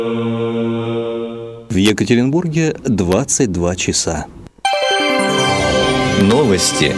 В Екатеринбурге 22 часа. Новости.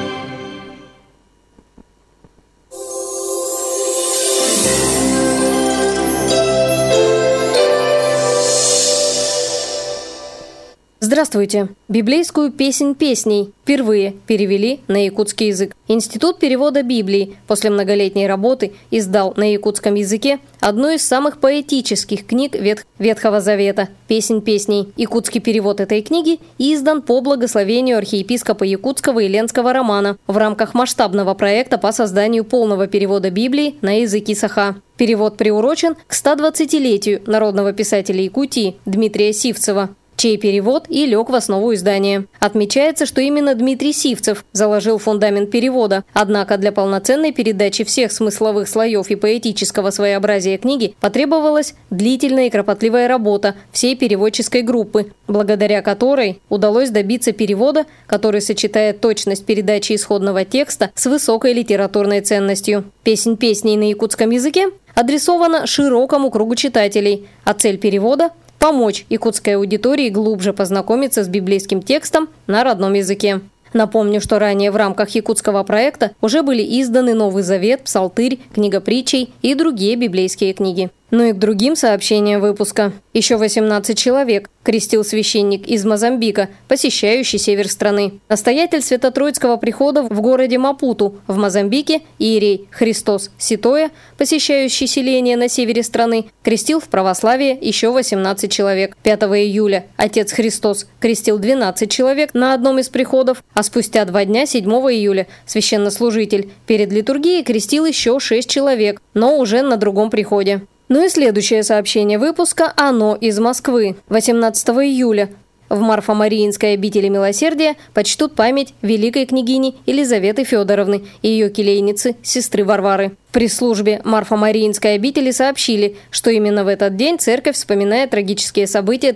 Здравствуйте! Библейскую «Песнь песней» впервые перевели на якутский язык. Институт перевода Библии после многолетней работы издал на якутском языке одну из самых поэтических книг Ветхого Завета «Песнь песней». Якутский перевод этой книги издан по благословению архиепископа Якутского и Ленского Романа в рамках масштабного проекта по созданию полного перевода Библии на язык Исаха. Перевод приурочен к 120-летию народного писателя Якутии Дмитрия Сивцева, чей перевод и лег в основу издания. Отмечается, что именно Дмитрий Сивцев заложил фундамент перевода. Однако для полноценной передачи всех смысловых слоев и поэтического своеобразия книги потребовалась длительная и кропотливая работа всей переводческой группы, благодаря которой удалось добиться перевода, который сочетает точность передачи исходного текста с высокой литературной ценностью. «Песнь песней» на якутском языке адресована широкому кругу читателей, а цель перевода – помочь якутской аудитории глубже познакомиться с библейским текстом на родном языке. Напомню, что ранее в рамках якутского проекта уже были изданы Новый Завет, Псалтырь, Книга притчей и другие библейские книги. Ну и к другим сообщениям выпуска. Еще 18 человек крестил священник из Мозамбика, посещающий север страны. Настоятель Свято-Троицкого прихода в городе Мапуту в Мозамбике, иерей Христос Ситоя, посещающий селение на севере страны, крестил в православие еще 18 человек. 5 июля отец Христос крестил 12 человек на одном из приходов, а спустя 2 дня, 7 июля, священнослужитель перед литургией крестил еще 6 человек, но уже на другом приходе. Ну и следующее сообщение выпуска, оно из Москвы. 18 июля в Марфо-Мариинской обители Милосердия почтут память великой княгини Елизаветы Федоровны и ее келейницы, сестры Варвары. В пресс-службе Марфо-Мариинской обители сообщили, что именно в этот день церковь вспоминает трагические события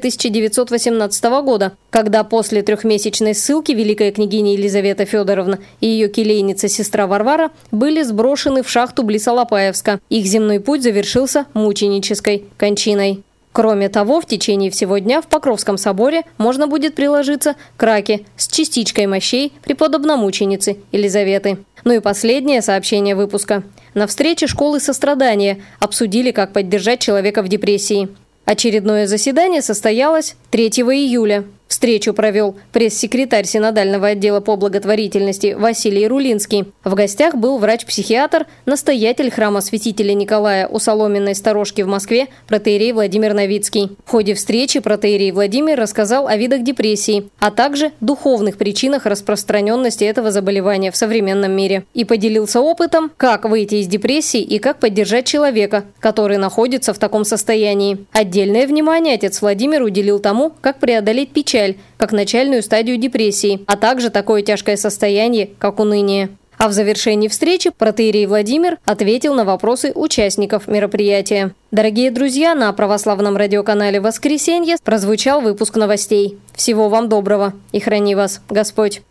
1918 года, когда после 3-месячной ссылки великая княгиня Елизавета Федоровна и ее келейница, сестра Варвара, были сброшены в шахту близ Алапаевска. Их земной путь завершился мученической кончиной. Кроме того, в течение всего дня в Покровском соборе можно будет приложиться к раке с частичкой мощей преподобномученицы Елизаветы. Ну и последнее сообщение выпуска. На встрече школы сострадания обсудили, как поддержать человека в депрессии. Очередное заседание состоялось 3 июля. Встречу провел пресс-секретарь Синодального отдела по благотворительности Василий Рулинский. В гостях был врач-психиатр, настоятель храма святителя Николая у Соломенной сторожки в Москве протоиерей Владимир Новицкий. В ходе встречи протоиерей Владимир рассказал о видах депрессии, а также духовных причинах распространенности этого заболевания в современном мире. И поделился опытом, как выйти из депрессии и как поддержать человека, который находится в таком состоянии. Отдельное внимание отец Владимир уделил тому, как преодолеть печаль, как начальную стадию депрессии, а также такое тяжкое состояние, как уныние. А в завершении встречи протоиерей Владимир ответил на вопросы участников мероприятия. Дорогие друзья, на православном радиоканале «Воскресенье» прозвучал выпуск новостей. Всего вам доброго и храни вас Господь!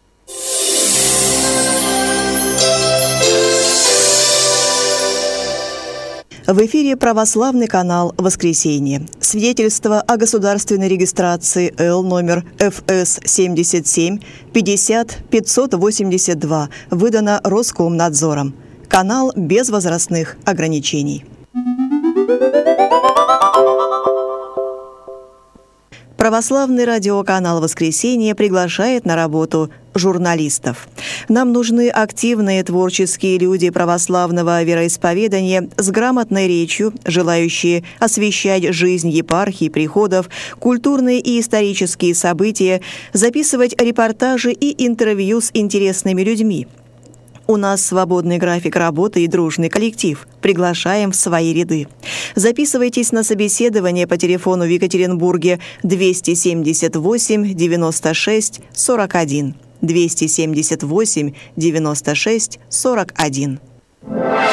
В эфире православный канал «Воскресенье». Свидетельство о государственной регистрации Л номер ФС 77 50 582 выдано Роскомнадзором. Канал без возрастных ограничений. Православный радиоканал «Воскресенье» приглашает на работу журналистов. Нам нужны активные творческие люди православного вероисповедания с грамотной речью, желающие освещать жизнь епархий, приходов, культурные и исторические события, записывать репортажи и интервью с интересными людьми. У нас свободный график работы и дружный коллектив. Приглашаем в свои ряды. Записывайтесь на собеседование по телефону в Екатеринбурге 278 96 41. 278 96 41.